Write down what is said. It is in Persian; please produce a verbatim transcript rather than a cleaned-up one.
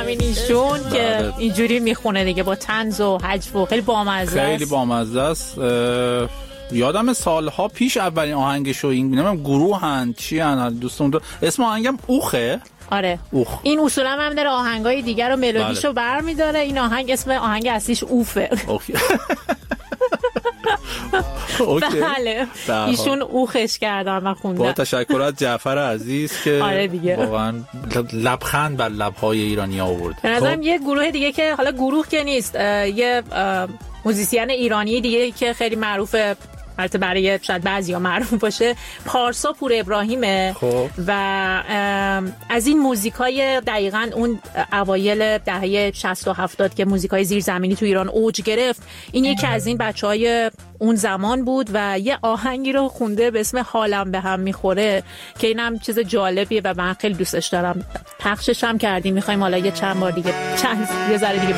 همین ایشون که اینجوری میخونه دیگه با طنز و حجو و خیلی بامزه است. خیلی بامزه است. یادم سالها پیش اولین آهنگشو این نمیدونم گروهن چی ان دوستون دو... اسم آهنگم اوخه. آره اوخ. این اصولا هم داره آهنگای دیگر رو ملودیشو بله. برمی‌داره. این آهنگ اسم آهنگ اصلیش اوفه. اوکی. بله ایشون اوخش کردن و خوندن. با تشکر از جعفر عزیز که آره دیگه. واقعا لبخند بر لب‌های ایرانی آورد. به نظرم یه گروه دیگه که حالا گروه که نیست یه موزیسین ایرانی دیگه که خیلی معروفه البته برای شاید بعضیا معروف باشه پارسا پور ابراهیمه خوب. و از این موزیکای دقیقاً اون اوایل دهه شصت و هفتاد که موزیکای زیرزمینی تو ایران اوج گرفت این یکی از این بچهای اون زمان بود و یه آهنگی رو خونده به اسم حالم به هم میخوره که اینم چیز جالبیه و من خیلی دوستش دارم. پخشش هم کردیم میخوایم حالا یه چند بار دیگه چند یه ذره دیگه